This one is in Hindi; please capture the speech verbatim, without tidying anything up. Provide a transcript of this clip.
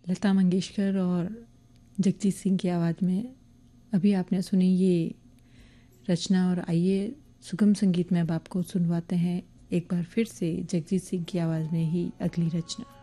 लता मंगेशकर और जगजीत सिंह की आवाज़ में अभी आपने सुनी ये रचना। और आइए सुगम संगीत में अब आपको सुनवाते हैं एक बार फिर से जगजीत सिंह की आवाज़ में ही अगली रचना।